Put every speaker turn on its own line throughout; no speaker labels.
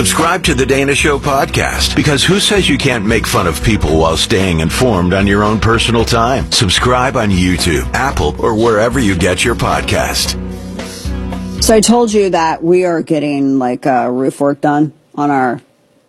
Subscribe to the Dana Show podcast, because who says you can't make fun of people while staying informed on your own personal time? Subscribe on YouTube, Apple, or wherever you get your podcast.
So I told you that we are getting roof work done on our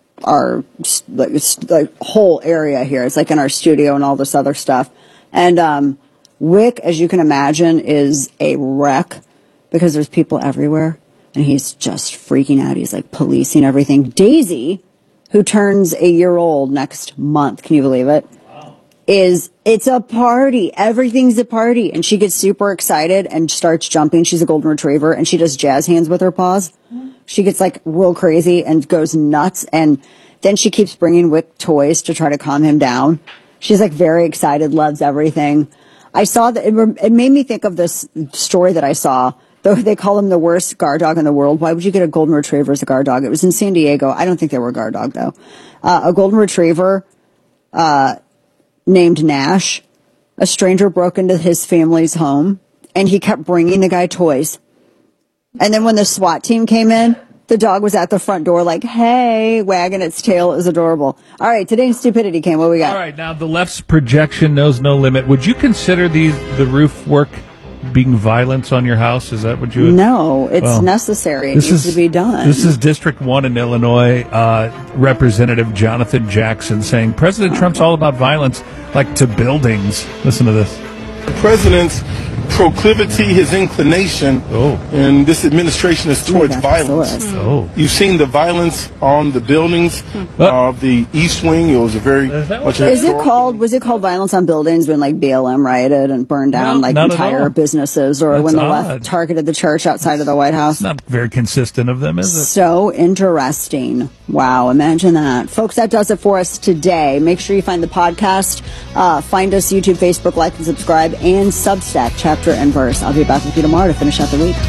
whole area here. It's like in our studio and all this other stuff. And Wick, as you can imagine, is a wreck because there's people everywhere. And he's just freaking out. He's like policing everything. Daisy, who turns a year old next month, can you believe it? Wow. It's a party. Everything's a party. And she gets super excited and starts jumping. She's a golden retriever and she does jazz hands with her paws. She gets like real crazy and goes nuts. And then she keeps bringing Wick toys to try to calm him down. She's like very excited, loves everything. I saw that it made me think of this story that I saw. Though they call him the worst guard dog in the world. Why would you get a golden retriever as a guard dog? It was in San Diego. I don't think they were a guard dog, though. A golden retriever named Nash. A stranger broke into his family's home, and he kept bringing the guy toys. And then when the SWAT team came in, the dog was at the front door like, hey, wagging its tail. It was adorable. All right, today's Stupidity Cam. What we got?
All right, now the left's projection knows no limit. Would you consider the roof work being violence on your house? Is that what you would?
No, it's necessary. It needs to be done.
This is District 1 in Illinois, Representative Jonathan Jackson saying President Trump's all about violence, like to buildings. Listen to this.
The president's proclivity, his inclination in this administration is towards violence. You've seen the violence on the buildings of the East Wing. It was a very much.
Was it called violence on buildings when like BLM rioted and burned down entire businesses, or when the left targeted the church outside of the White House?
It's not very consistent of them, is it?
So interesting. Wow, imagine that. Folks, that does it for us today. Make sure you find the podcast. Find us YouTube, Facebook, like and subscribe, and Substack, Chapter and Verse. I'll be back with you tomorrow to finish out the week.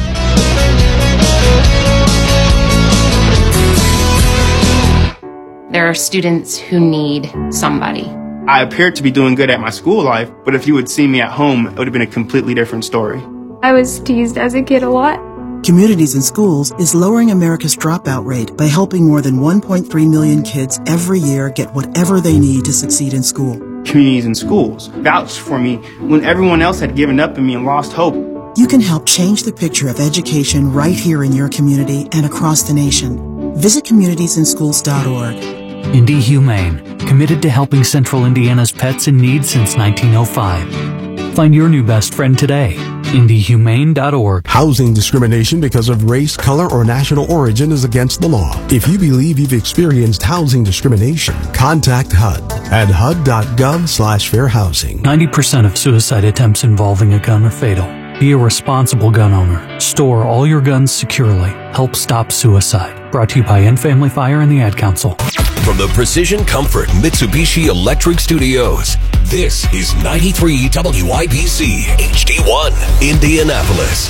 There are students who need somebody.
I appeared to be doing good at my school life, but if you would see me at home, it would have been a completely different story.
I was teased as a kid a lot.
Communities in Schools is lowering America's dropout rate by helping more than 1.3 million kids every year get whatever they need to succeed in school.
Communities in Schools vouched for me when everyone else had given up on me and lost hope.
You can help change the picture of education right here in your community and across the nation. Visit communitiesInschools.org.
Indy Humane, committed to helping Central Indiana's pets in need since 1905. Find your new best friend today. IndyHumane.org.
Housing discrimination because of race, color, or national origin is against the law. If you believe you've experienced housing discrimination, contact HUD at hud.gov/fairhousing.
90% of suicide attempts involving a gun are fatal. Be a responsible gun owner. Store all your guns securely. Help stop suicide. Brought to you by End Family Fire and the Ad Council.
From the Precision Comfort Mitsubishi Electric Studios, this is 93 WIBC HD1 Indianapolis.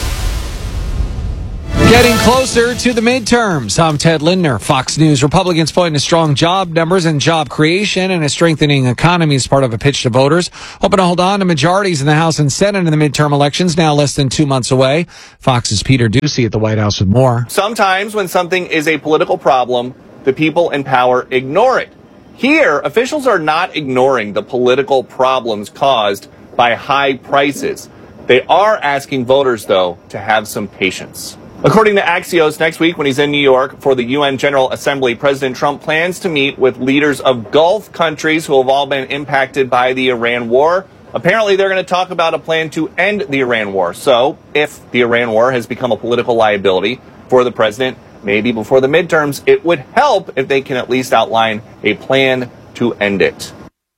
Getting closer to the midterms. I'm Ted Lindner, Fox News. Republicans point to strong job numbers and job creation and a strengthening economy as part of a pitch to voters, hoping to hold on to majorities in the House and Senate in the midterm elections, now less than 2 months away. Fox's Peter Ducey at the White House with more.
Sometimes when something is a political problem, the people in power ignore it. Here, officials are not ignoring the political problems caused by high prices. They are asking voters, though, to have some patience. According to Axios, next week when he's in New York for the UN General Assembly, President Trump plans to meet with leaders of Gulf countries who have all been impacted by the Iran war. Apparently, they're going to talk about a plan to end the Iran war. So, if the Iran war has become a political liability for the president, maybe before the midterms, it would help if they can at least outline a plan to end it.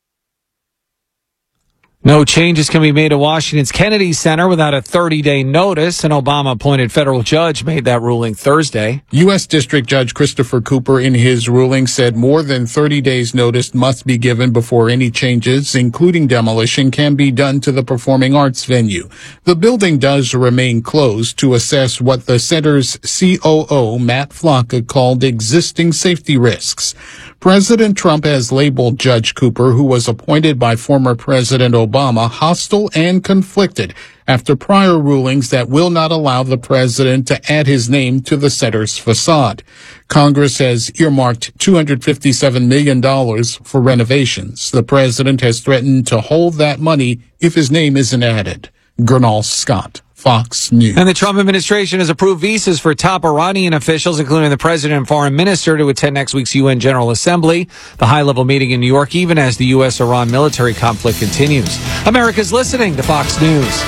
No changes can be made at Washington's Kennedy Center without a 30-day notice. An Obama-appointed federal judge made that ruling Thursday.
U.S. District Judge Christopher Cooper, in his ruling, said more than 30 days' notice must be given before any changes, including demolition, can be done to the performing arts venue. The building does remain closed to assess what the center's COO, Matt Flocka, called existing safety risks. President Trump has labeled Judge Cooper, who was appointed by former President Obama, Obama hostile and conflicted after prior rulings that will not allow the president to add his name to the center's facade. Congress has earmarked $257 million for renovations. The president has threatened to hold that money if his name isn't added. Gernal Scott, Fox News.
And the Trump administration has approved visas for top Iranian officials, including the president and foreign minister, to attend next week's UN General Assembly, the high-level meeting in New York, even as the U.S.-Iran military conflict continues. America's listening to Fox News.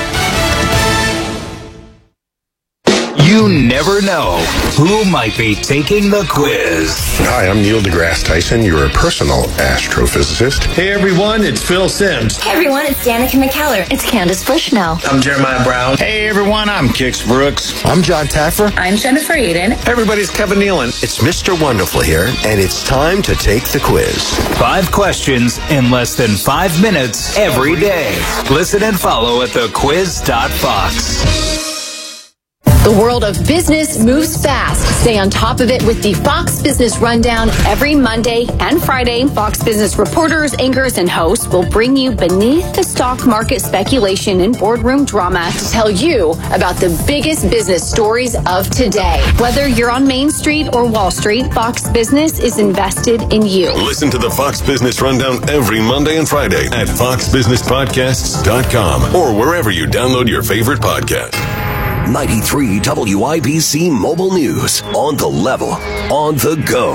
You never know who might be taking the quiz.
Hi, I'm Neil deGrasse Tyson, your personal astrophysicist.
Hey everyone, it's Phil Simms.
Hey everyone, it's Danica McKellar. It's Candace Bushnell.
I'm Jeremiah Brown.
Hey everyone, I'm Kix Brooks.
I'm John Taffer.
I'm Jennifer Aiden.
Hey everybody, it's Kevin Nealon.
It's Mr. Wonderful here, and it's time to take the quiz.
5 questions in less than 5 minutes every day. Listen and follow at thequiz.fox.
The world of business moves fast. Stay on top of it with the Fox Business Rundown every Monday and Friday. Fox Business reporters, anchors, and hosts will bring you beneath the stock market speculation and boardroom drama to tell you about the biggest business stories of today. Whether you're on Main Street or Wall Street, Fox Business is invested in you.
Listen to the Fox Business Rundown every Monday and Friday at foxbusinesspodcasts.com or wherever you download your favorite podcast.
93 WIBC Mobile News. On the level, on the go.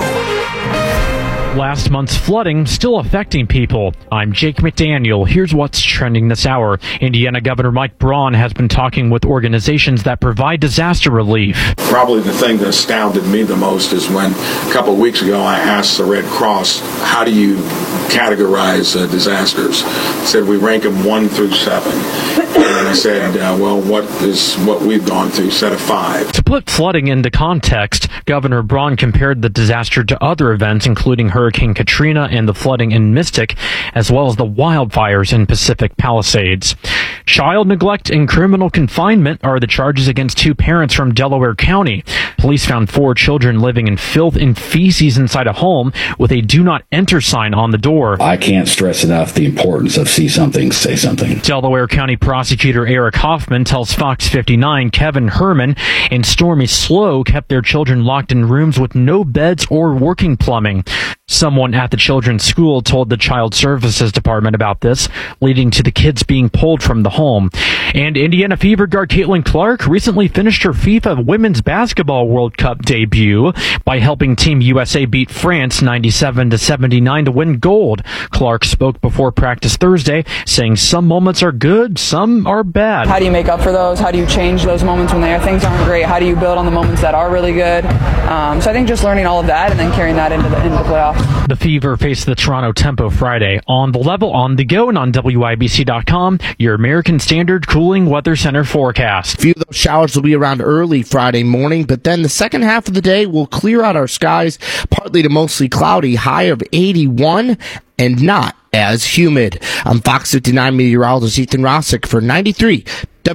Last month's flooding still affecting people. I'm Jake McDaniel. Here's what's trending this hour. Indiana Governor Mike Braun has been talking with organizations that provide disaster relief.
Probably the thing that astounded me the most is when a couple of weeks ago I asked the Red Cross, how do you categorize disasters? I said, we rank them 1 through 7. And I said, well, what is what we've gone through? Set of 5.
To put flooding into context, Governor Braun compared the disaster to other events, including Hurricane Katrina and the flooding in Mystic, as well as the wildfires in Pacific Palisades. Child neglect and criminal confinement are the charges against 2 parents from Delaware County. Police found 4 children living in filth and feces inside a home with a "Do Not Enter" sign on the door.
I can't stress enough the importance of see something, say something.
Delaware County Prosecutor Eric Hoffman tells Fox 59 Kevin Herman and Stormy Slow kept their children locked in rooms with no beds or working plumbing. Someone at the children's school told the Child Services Department about this, leading to the kids being pulled from the home. And Indiana Fever guard Caitlin Clark recently finished her FIFA Women's Basketball World Cup debut by helping Team USA beat France 97-79 to win gold. Clark spoke before practice Thursday, saying some moments are good, some are bad.
How do you make up for those? How do you change those moments when things aren't great? How do you build on the moments that are really good? So I think just learning all of that and then carrying that into the playoffs.
The Fever face the Toronto Tempo Friday. On the level, on the go, and on WIBC.com, your American Standard Cooling Weather Center forecast.
A few of those showers will be around early Friday morning, but then the second half of the day will clear out our skies, partly to mostly cloudy, high of 81, and not as humid. I'm Fox 59 meteorologist Ethan Rossick for 93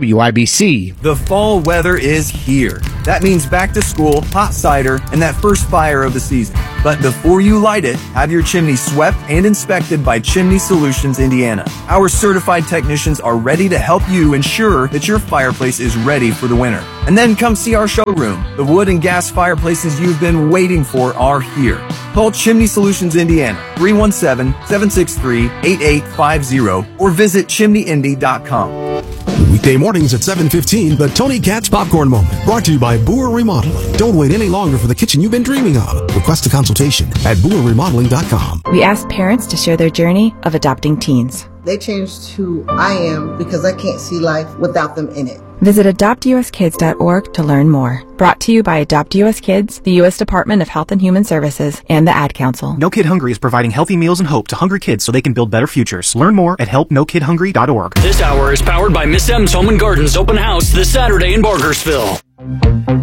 WIBC.
The fall weather is here. That means back to school, hot cider, and that first fire of the season. But before you light it, have your chimney swept and inspected by Chimney Solutions Indiana. Our certified technicians are ready to help you ensure that your fireplace is ready for the winter. And then come see our showroom. The wood and gas fireplaces you've been waiting for are here. Call Chimney Solutions Indiana, 317-763-8850, or visit chimneyindy.com.
Weekday mornings at 7:15, the Tony Katz Popcorn Moment, brought to you by Boer Remodeling. Don't wait any longer for the kitchen you've been dreaming of. Request a consultation at boerremodeling.com.
We asked parents to share their journey of adopting teens.
They changed who I am because I can't see life without them in it.
Visit adoptuskids.org to learn more. Brought to you by Adopt US Kids, the U.S. Department of Health and Human Services, and the Ad Council.
No Kid Hungry is providing healthy meals and hope to hungry kids so they can build better futures. Learn more at helpnokidhungry.org.
This hour is powered by Miss M's Home and Gardens open house this Saturday in Bargersville.